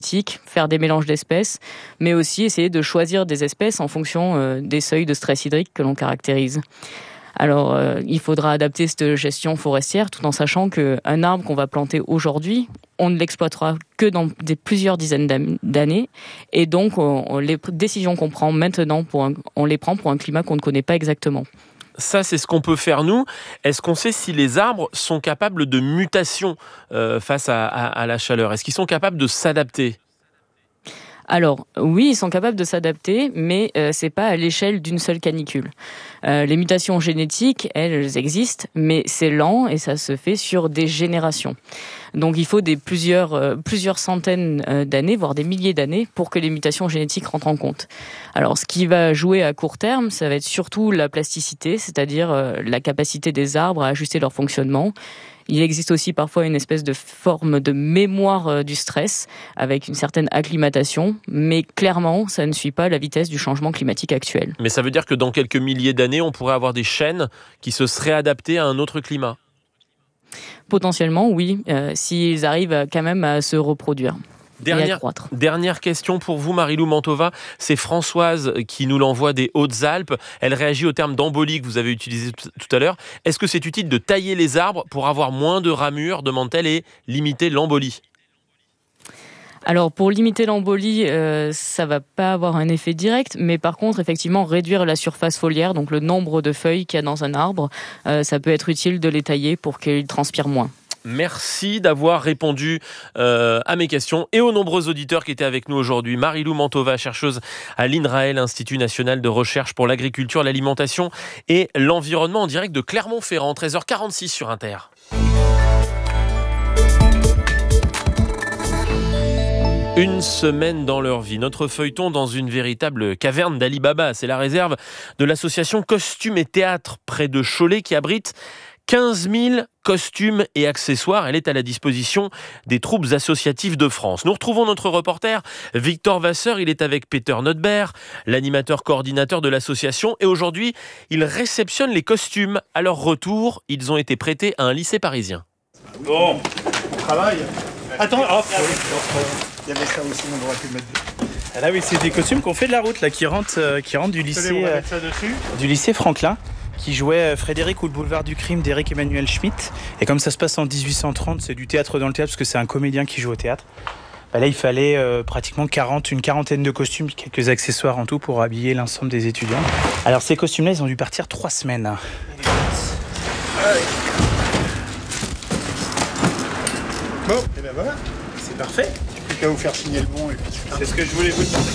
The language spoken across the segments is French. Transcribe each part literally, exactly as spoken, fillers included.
faire des mélanges d'espèces, mais aussi essayer de choisir des espèces en fonction euh, des seuils de stress hydrique que l'on caractérise. Alors, euh, il faudra adapter cette gestion forestière tout en sachant qu'un arbre qu'on va planter aujourd'hui, on ne l'exploitera que dans des, plusieurs dizaines d'années. Et donc, on, on, les décisions qu'on prend maintenant, pour un, on les prend pour un climat qu'on ne connaît pas exactement. Ça, c'est ce qu'on peut faire nous. Est-ce qu'on sait si les arbres sont capables de mutation euh, face à, à, à la chaleur ? Est-ce qu'ils sont capables de s'adapter ? Alors, oui, ils sont capables de s'adapter, mais euh, c'est pas à l'échelle d'une seule canicule. Euh, les mutations génétiques, elles existent, mais c'est lent et ça se fait sur des générations. Donc, il faut des plusieurs, euh, plusieurs centaines euh, d'années, voire des milliers d'années, pour que les mutations génétiques rentrent en compte. Alors, ce qui va jouer à court terme, ça va être surtout la plasticité, c'est-à-dire euh, la capacité des arbres à ajuster leur fonctionnement. Il existe aussi parfois une espèce de forme de mémoire du stress avec une certaine acclimatation, mais clairement, ça ne suit pas la vitesse du changement climatique actuel. Mais ça veut dire que dans quelques milliers d'années, on pourrait avoir des chênes qui se seraient adaptés à un autre climat ? Potentiellement, oui, euh, s'ils arrivent quand même à se reproduire. Dernière, dernière question pour vous, Marie-Lou Mantova. C'est Françoise qui nous l'envoie des Hautes-Alpes. Elle réagit au terme d'embolie que vous avez utilisé tout à l'heure. Est-ce que c'est utile de tailler les arbres pour avoir moins de ramures, demande-t-elle, et limiter l'embolie ? Alors, pour limiter l'embolie, euh, ça va pas avoir un effet direct, mais par contre, effectivement, réduire la surface foliaire, donc le nombre de feuilles qu'il y a dans un arbre, euh, ça peut être utile de les tailler pour qu'ils transpirent moins. Merci d'avoir répondu euh, à mes questions et aux nombreux auditeurs qui étaient avec nous aujourd'hui. Marie-Lou Mantova, chercheuse à l'INRAE, l'Institut national de recherche pour l'agriculture, l'alimentation et l'environnement, en direct de Clermont-Ferrand, treize heures quarante-six sur Inter. Une semaine dans leur vie. Notre feuilleton dans une véritable caverne d'Ali Baba. C'est la réserve de l'association Costumes et Théâtre près de Cholet qui abrite quinze mille costumes et accessoires. Elle est à la disposition des troupes associatives de France. Nous retrouvons notre reporter Victor Vasseur. Il est avec Peter Notberg, l'animateur coordinateur de l'association. Et aujourd'hui, il réceptionne les costumes. À leur retour, ils ont été prêtés à un lycée parisien. Bon, on travaille. Attends, hop. Il y avait ça aussi, on aurait pu le mettre. Ah là oui, c'est des costumes qu'on fait de la route, là, qui rentrent, euh, qui rentrent du lycée, on va mettre ça dessus. du lycée Franklin, qui jouait Frédéric ou le boulevard du crime d'Éric Emmanuel Schmitt. Et comme ça se passe en dix-huit cent trente, c'est du théâtre dans le théâtre, parce que c'est un comédien qui joue au théâtre. Bah là, il fallait euh, pratiquement quarante, une quarantaine de costumes, quelques accessoires en tout pour habiller l'ensemble des étudiants. Alors ces costumes-là, ils ont dû partir trois semaines. Bon, et ben voilà, C'est parfait. plus qu'à vous faire signer le bon et puis c'est C'est ce que je voulais vous demander.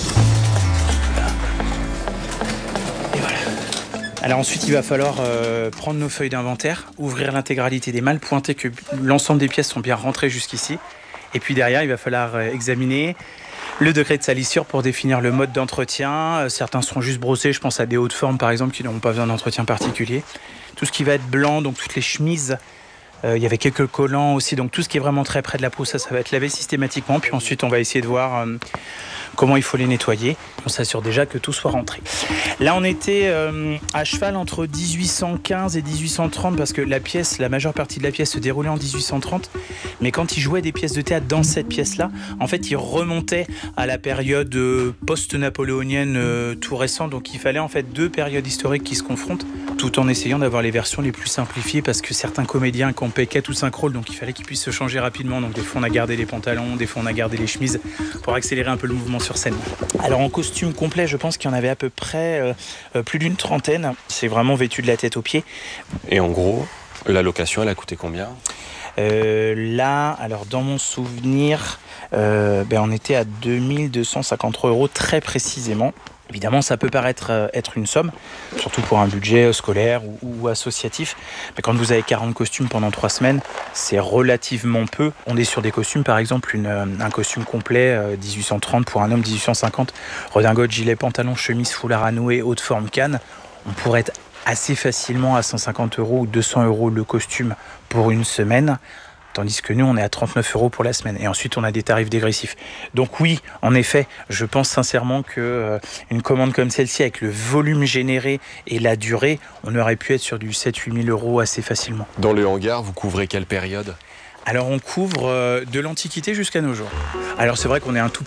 Et voilà. Alors ensuite, il va falloir euh, prendre nos feuilles d'inventaire, ouvrir l'intégralité des malles, pointer que l'ensemble des pièces sont bien rentrées jusqu'ici. Et puis derrière, il va falloir euh, examiner le degré de salissure pour définir le mode d'entretien. Euh, certains seront juste brossés, je pense à des hautes formes par exemple qui n'auront pas besoin d'entretien particulier. Tout ce qui va être blanc, donc toutes les chemises. Euh, il y avait quelques collants aussi, donc tout ce qui est vraiment très près de la peau, ça, ça va être lavé systématiquement. Puis ensuite, on va essayer de voir euh, comment il faut les nettoyer. On s'assure déjà que tout soit rentré. Là, on était euh, à cheval entre dix-huit cent quinze et dix-huit cent trente parce que la pièce, la majeure partie de la pièce se déroulait en dix-huit cent trente. Mais quand ils jouaient des pièces de théâtre dans cette pièce-là, en fait, ils remontaient à la période euh, post-napoléonienne euh, tout récente. Donc, il fallait en fait deux périodes historiques qui se confrontent, tout en essayant d'avoir les versions les plus simplifiées parce que certains comédiens campaient quatre ou cinq rôles, donc il fallait qu'ils puissent se changer rapidement. Donc des fois on a gardé les pantalons, des fois on a gardé les chemises pour accélérer un peu le mouvement sur scène. Alors en costume complet, je pense qu'il y en avait à peu près euh, plus d'une trentaine. C'est vraiment vêtu de la tête aux pieds. Et en gros, la location, elle a coûté combien ? euh, Là, alors dans mon souvenir, euh, ben, on était à deux mille deux cent cinquante-trois euros très précisément. Évidemment, ça peut paraître euh, être une somme, surtout pour un budget scolaire ou, ou associatif. Mais quand vous avez quarante costumes pendant trois semaines, c'est relativement peu. On est sur des costumes, par exemple, une, un costume complet euh, dix-huit cent trente pour un homme, dix-huit cent cinquante, redingote, gilet, pantalon, chemise, foulard à nouer, haute forme, canne. On pourrait être assez facilement à cent cinquante euros ou deux cents euros le costume pour une semaine. Tandis que nous, on est à trente-neuf euros pour la semaine. Et ensuite, on a des tarifs dégressifs. Donc oui, en effet, je pense sincèrement qu'une euh, commande comme celle-ci, avec le volume généré et la durée, on aurait pu être sur du sept à huit mille euros assez facilement. Dans le hangar, vous couvrez quelle période ? Alors on couvre euh, de l'Antiquité jusqu'à nos jours. Alors c'est vrai qu'on est un tout